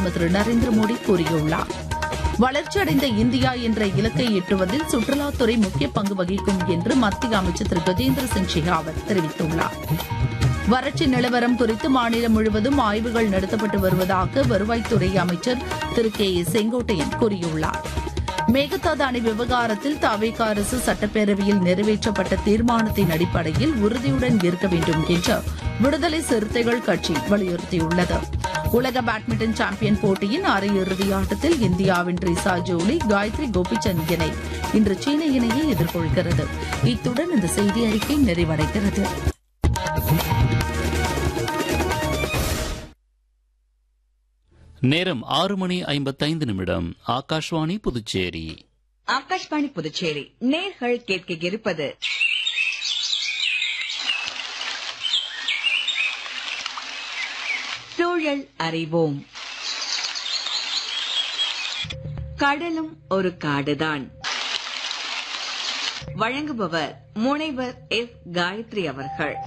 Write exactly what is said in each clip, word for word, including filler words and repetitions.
பிரதமர் திரு நரேந்திர மோடி கூறியுள்ளார். வளர்ச்சியடைந்த இந்தியா என்ற இலக்கை எட்டுவதில் சுற்றுலாத்துறை முக்கிய பங்கு வகிக்கும் என்று மத்திய அமைச்சர் திரு கஜேந்திர சிங் ஷெகாவத் தெரிவித்துள்ளார். வறட்சி நிலவரம் குறித்து மாநிலம் முழுவதும் ஆய்வுகள் நடத்தப்பட்டு வருவதாக வருவாய்த்துறை அமைச்சர் திரு கே ஏ செங்கோட்டையன் கூறியுள்ளார். மேகதாது அணை விவகாரத்தில் தவேக அரசு சட்டப்பேரவையில் நிறைவேற்றப்பட்ட தீர்மானத்தின் அடிப்படையில் உறுதியுடன் இருக்க வேண்டும் என்று விடுதலை சிறுத்தைகள் கட்சி வலியுறுத்தியுள்ளது. உலக பேட்மிண்டன் சாம்பியன் போட்டியின் அரையிறுதி ஆட்டத்தில் இந்தியாவின் ட்ரிசா ஜோலி காயத்ரி கோபிசந்த் இணை இன்று சீன இணையை எதிர்கொள்கிறது. இத்துடன் இந்த செய்தி அறிக்கை நிறைவடைகிறது. நேரம் ஆறு மணி ஐம்பத்தைந்து நிமிடம். ஆகாஷ்வாணி புதுச்சேரி. ஆகாஷ்வாணி புதுச்சேரி நேர்கள் கேட்க இருப்பது சூழல் அறிவோம். கடலும் ஒரு காடுதான். வழங்குபவர் முனைவர் எஸ் காயத்ரி அவர்கள்.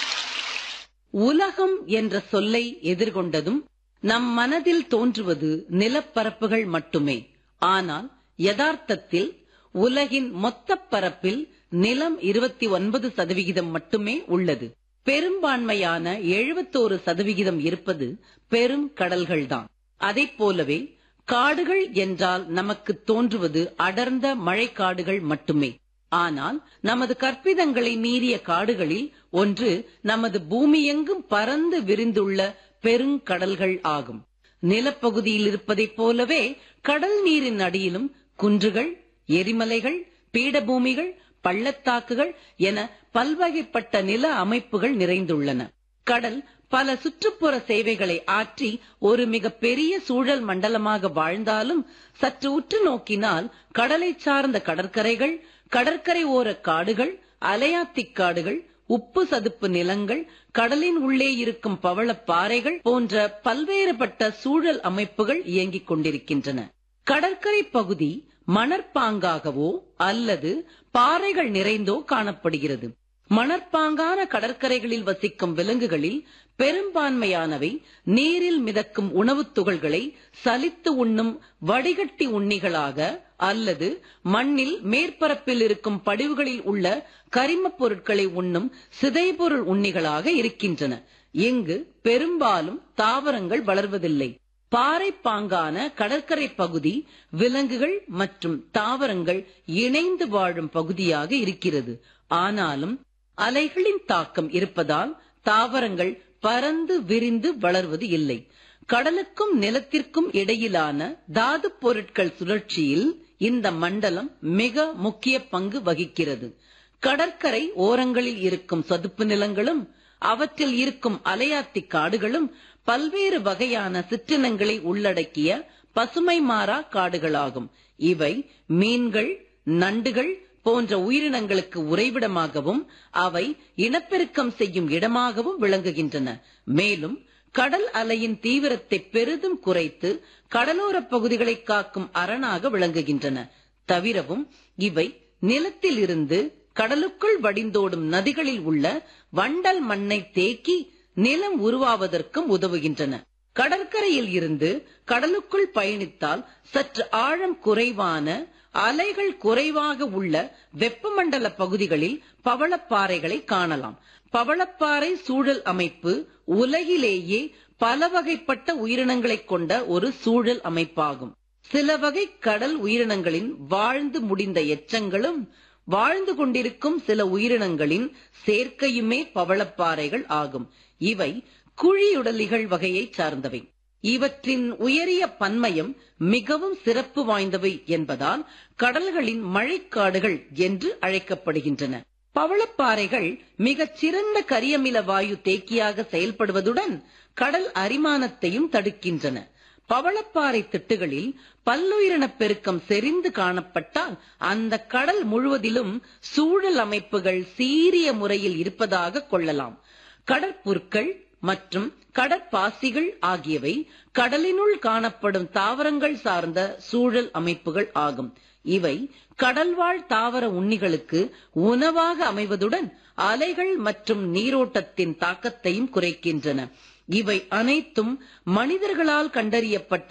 உலகம் என்ற சொல்லை எதிர்கொண்டதும் நம் மனதில் தோன்றுவது நிலப்பரப்புகள் மட்டுமே. ஆனால் யதார்த்தத்தில் உலகின் மொத்த பரப்பில் நிலம் இருபத்தி ஒன்பது சதவிகிதம் மட்டுமே உள்ளது. பெரும்பான்மையான எழுபத்தோரு சதவிகிதம் இருப்பது பெரும் கடல்கள்தான். அதைப் போலவே காடுகள் என்றால் நமக்கு தோன்றுவது அடர்ந்த மழைக்காடுகள் மட்டுமே. ஆனால் நமது கற்பிதங்களை மீறிய காடுகளில் ஒன்று நமது பூமியெங்கும் பறந்து விரிந்துள்ள பெருங்கடல்கள் ஆகும். நிலப்பகுதியில் இருப்பதைப் போலவே கடல் நீரின் அடியிலும் குன்றுகள், எரிமலைகள், பீடபூமிகள், பள்ளத்தாக்குகள் என பல்வகைப்பட்ட நில அமைப்புகள் நிறைந்துள்ளன. கடல் பல சுற்றுப்புற சேவைகளை ஆற்றி ஒரு மிக பெரிய சூழல் மண்டலமாக வாழ்ந்தாலும் சற்று உற்று நோக்கினால் கடலை சார்ந்த கடற்கரைகள், கடற்கரை ஓர காடுகள், அலையாத்திக் காடுகள், உப்பு சதுப்பு நிலங்கள், கடலின் உள்ளே இருக்கும் பவளப் பாறைகள் போன்ற பல்வேறுபட்ட சூழல் அமைப்புகள் இயங்கிக் கொண்டிருக்கின்றன. கடற்கரை பகுதி மணற்பாங்காகவோ அல்லது பாறைகள் நிறைந்தோ காணப்படுகிறது. மணற்பாங்கான கடற்கரைகளில் வசிக்கும் விலங்குகளில் பெரும்பான்மையானவை நீரில் மிதக்கும் உணவுத் துகள்களை சலித்து உண்ணும் வடிகட்டி உண்ணிகளாக அல்லது மண்ணில் மேற்பரப்பில் இருக்கும் படிவுகளில் உள்ள கரிமப் பொருட்களை உண்ணும் சிதைபொருள் உண்ணிகளாக இருக்கின்றன. இங்கு பெரும்பாலும் தாவரங்கள் வளர்வதில்லை. பாறை பாங்கான கடற்கரை பகுதி விலங்குகள் மற்றும் தாவரங்கள் இணைந்து வாழும் பகுதியாக இருக்கிறது. ஆனாலும் அலைகளின் தாக்கம் இருப்பதால் தாவரங்கள் பறந்து விரிந்து வளர்வது இல்லை. கடலுக்கும் நிலத்திற்கும் இடையிலான தாது பொருட்கள் சுழற்சியில் இந்த மண்டலம் மிக முக்கிய பங்கு வகிக்கிறது. கடற்கரை ஓரங்களில் இருக்கும் சதுப்பு நிலங்களும் அவற்றில் இருக்கும் அலையாத்தி காடுகளும் பல்வேறு வகையான சிற்றினங்களை உள்ளடக்கிய பசுமை மாறா காடுகளாகும். இவை மீன்கள், நண்டுகள் போன்ற உயிரினங்களுக்கு உறைவிடமாகவும் அவை இனப்பெருக்கம் செய்யும் இடமாகவும் விளங்குகின்றன. மேலும் கடல் அலையின் தீவிரத்தை பெரிதும் குறைத்து கடலோர பகுதிகளை காக்கும் அரணாக விளங்குகின்றன. தவிரவும் இவை நிலத்தில் இருந்து கடலுக்குள் வடிந்தோடும் நதிகளில் உள்ள வண்டல் மண்ணை தேக்கி நிலம் உருவாவதற்கும் உதவுகின்றன. கடற்கரையில் இருந்து கடலுக்குள் பயணித்தால் சற்று ஆழம் குறைவான, அலைகள் குறைவாக உள்ள வெப்பமண்டல பகுதிகளில் பவளப்பாறைகளை காணலாம். பவளப்பாறை சூழல் அமைப்பு உலகிலேயே பல வகைப்பட்ட உயிரினங்களை கொண்ட ஒரு சூழல் அமைப்பாகும். சில வகை கடல் உயிரினங்களின் வாழ்ந்து முடிந்த எச்சங்களும் வாழ்ந்து கொண்டிருக்கும் சில உயிரினங்களின் சேர்க்கையுமே பவளப்பாறைகள் ஆகும். இவை குழியுடலிகள் வகையை சார்ந்தவை. இவற்றின் உயரிய பன்மயம் மிகவும் சிறப்பு வாய்ந்தவை என்பதால் கடல்களின் மழைக்காடுகள் என்று அழைக்கப்படுகின்றன. பவளப்பாறைகள் மிகச் சிறந்த கரியமில வாயு தேக்கியாக செயல்படுவதுடன் கடல் அரிமானத்தையும் தடுக்கின்றன. பவளப்பாறை திட்டுகளில் பல்லுயிரின பெருக்கம் செறிந்து காணப்பட்டால் அந்த கடல் முழுவதிலும் சூழல் அமைப்புகள் சீரிய முறையில் இருப்பதாக கொள்ளலாம். கடற்புற்கள் மற்றும் கடற்பாசிகள் ஆகியவை கடலினுள் காணப்படும் தாவரங்கள் சார்ந்த சூழல் அமைப்புகள் ஆகும். இவை கடல்வாழ் தாவர உண்ணிகளுக்கு உணவாக அமைவதுடன் அலைகள் மற்றும் நீரோட்டத்தின் தாக்கத்தையும் குறைக்கின்றன. இவை அனைத்தும் மனிதர்களால் கண்டறியப்பட்ட